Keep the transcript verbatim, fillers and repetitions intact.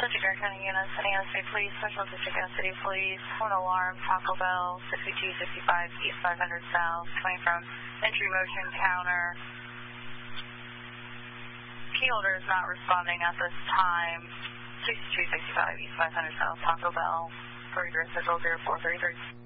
District Air County units, San Diego State Police, Central District and City Police, one alarm, Taco Bell, sixty-two sixty-five East five hundred South, coming from entry motion counter. Key holder is not responding at this time. sixty-two sixty-five East five hundred South, Taco Bell, corridor schedule zero four three three.